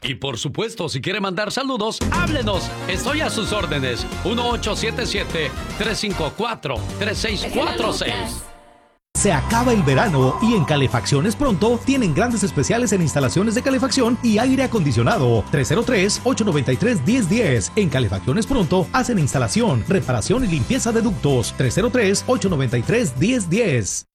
Y por supuesto, si quiere mandar saludos, háblenos. Estoy a sus órdenes. 1877-354-3646. Se acaba el verano y en Calefacciones Pronto tienen grandes especiales en instalaciones de calefacción y aire acondicionado. 303-893-1010. En Calefacciones Pronto hacen instalación, reparación y limpieza de ductos. 303-893-1010.